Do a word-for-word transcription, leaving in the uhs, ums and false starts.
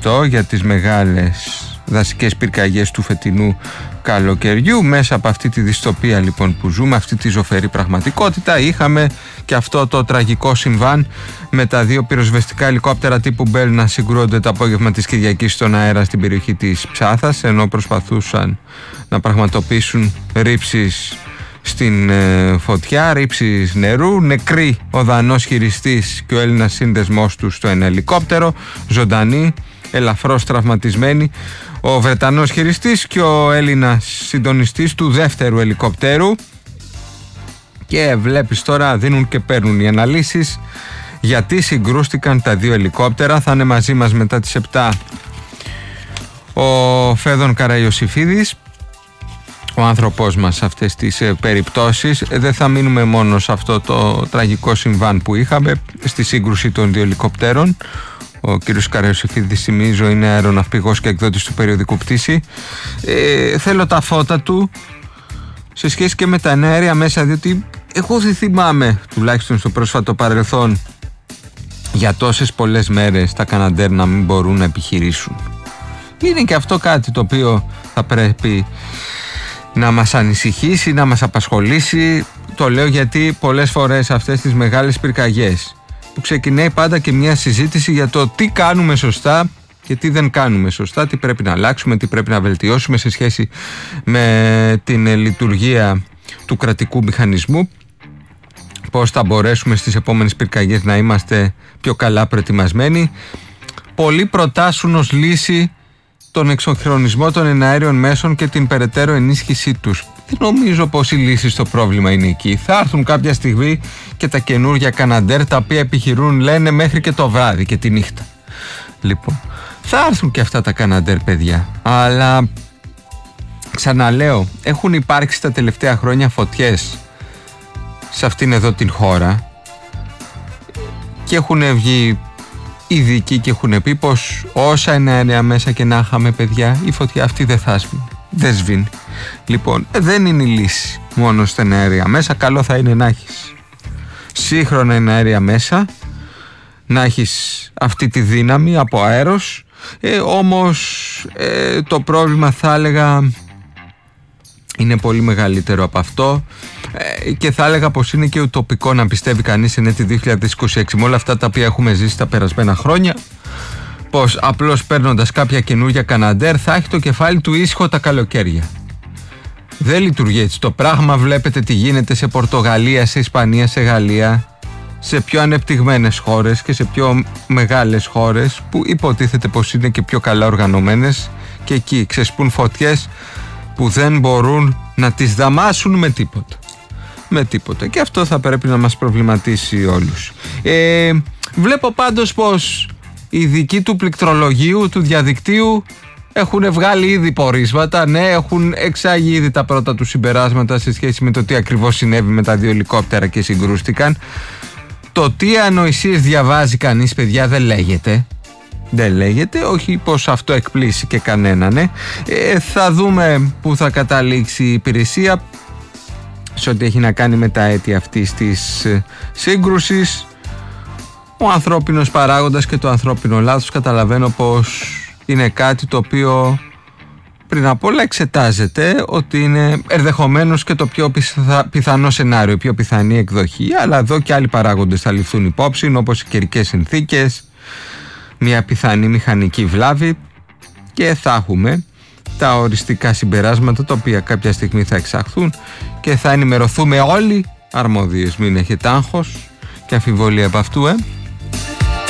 αυτό για τις μεγάλες δασικές πυρκαγιές του φετινού καλοκαιριού. Μέσα από αυτή τη δυστοπία λοιπόν που ζούμε, αυτή τη ζωφερή πραγματικότητα, είχαμε και αυτό το τραγικό συμβάν με τα δύο πυροσβεστικά ελικόπτερα τύπου Bell να συγκρούονται το απόγευμα της Κυριακής στον αέρα στην περιοχή της Ψάθας, ενώ προσπαθούσαν να πραγματοποιήσουν ρήψεις στην ε, φωτιά, ρήψεις νερού. Νεκροί ο Δανός χειριστής και ο Έλληνας σύνδεσμός του στο ένα ελικόπτερο, ζωντανοί, ελαφρώς τραυματισμένοι ο Βρετανός χειριστής και ο Έλληνας συντονιστής του δεύτερου ελικόπτερου. Και βλέπεις τώρα δίνουν και παίρνουν οι αναλύσεις γιατί συγκρούστηκαν τα δύο ελικόπτερα. Θα είναι μαζί μας μετά τις επτά ο Φέδων Καραϊωσήφιδης, ο άνθρωπός μας σε αυτές τις ε, περιπτώσεις. Ε, δεν θα μείνουμε μόνο σε αυτό το τραγικό συμβάν που είχαμε στη σύγκρουση των δύο ελικοπτέρων. Ο κύριος Καραϊωσήφιδης, θυμίζω, είναι αεροναυπηγός και εκδότης του περιοδικού Πτήση. Ε, θέλω τα φώτα του σε σχέση και με τα εναέρια μέσα, διότι εγώ δεν θυμάμαι, τουλάχιστον στο πρόσφατο παρελθόν, για τόσες πολλές μέρες τα Καναντέρ να μην μπορούν να επιχειρήσουν. Είναι και αυτό κάτι το οποίο θα πρέπει να μας ανησυχήσει, να μας απασχολήσει. Το λέω γιατί πολλές φορές αυτές τις μεγάλες πυρκαγιές που ξεκινάει πάντα και μια συζήτηση για το τι κάνουμε σωστά και τι δεν κάνουμε σωστά, τι πρέπει να αλλάξουμε, τι πρέπει να βελτιώσουμε σε σχέση με την λειτουργία του κρατικού μηχανισμού, πώς θα μπορέσουμε στις επόμενες πυρκαγιές να είμαστε πιο καλά προετοιμασμένοι. Πολλοί προτάσουν ως λύση τον εξοχρονισμό των εναέριων μέσων και την περαιτέρω ενίσχυσή τους. Δεν νομίζω πως η λύση στο πρόβλημα είναι εκεί. Θα έρθουν κάποια στιγμή και τα καινούργια Καναντέρ, τα οποία επιχειρούν, λένε, μέχρι και το βράδυ και τη νύχτα. Λοιπόν, θα έρθουν και αυτά τα Καναντέρ, παιδιά. Αλλά ξαναλέω, έχουν υπάρξει τα τελευταία χρόνια φωτιές σε αυτήν εδώ την χώρα και έχουν βγει ειδικοί και έχουν πει πως όσα εναέρια μέσα και να είχαμε, παιδιά, η φωτιά αυτή δεν θα σβήνει. Δεν σβήνει. Λοιπόν, δεν είναι η λύση μόνο στα εναέρια μέσα. Καλό θα είναι να έχεις σύγχρονα εναέρια μέσα, να έχεις αυτή τη δύναμη από αέρος. Ε, όμως ε, το πρόβλημα, θα έλεγα, είναι πολύ μεγαλύτερο από αυτό ε, και θα έλεγα πως είναι και ουτοπικό να πιστεύει κανείς εν έτη δύο χιλιάδες είκοσι έξι, με όλα αυτά τα οποία έχουμε ζήσει τα περασμένα χρόνια, πως απλώς παίρνοντας κάποια καινούργια Καναντέρ θα έχει το κεφάλι του ήσυχο τα καλοκαίρια. Δεν λειτουργεί έτσι το πράγμα. Βλέπετε τι γίνεται σε Πορτογαλία, σε Ισπανία, σε Γαλλία, σε πιο ανεπτυγμένες χώρες και σε πιο μεγάλες χώρες που υποτίθεται πως είναι και πιο καλά οργανωμένες, και εκεί ξεσπούν φωτιές που δεν μπορούν να τις δαμάσουν με τίποτα. Με τίποτα. Και αυτό θα πρέπει να μας προβληματίσει όλους. Ε, βλέπω πάντως πως οι ειδικοί του πληκτρολογίου, του διαδικτύου, έχουν βγάλει ήδη πορίσματα. Ναι, έχουν εξάγει ήδη τα πρώτα του συμπεράσματα σε σχέση με το τι ακριβώς συνέβη με τα δύο ελικόπτερα και συγκρούστηκαν. Το τι ανοησίες διαβάζει κανείς, παιδιά, δεν λέγεται. Δεν λέγεται, όχι πως αυτό εκπλήσει και κανέναν. Ναι. Ε, θα δούμε που θα καταλήξει η υπηρεσία σε ό,τι έχει να κάνει με τα αίτια αυτής της σύγκρουσης. Ο ανθρώπινος παράγοντας και το ανθρώπινο λάθος καταλαβαίνω πως είναι κάτι το οποίο πριν απ' όλα εξετάζεται, ότι είναι ενδεχομένως και το πιο πιθανό σενάριο, η πιο πιθανή εκδοχή, αλλά εδώ και άλλοι παράγοντες θα ληφθούν υπόψη, όπως οι καιρικές συνθήκες, μια πιθανή μηχανική βλάβη, και θα έχουμε τα οριστικά συμπεράσματα τα οποία κάποια στιγμή θα εξαχθούν και θα ενημερωθούμε όλοι αρμόδιες. Μην έχετε άγχος και αμφιβολία από αυτού, ε.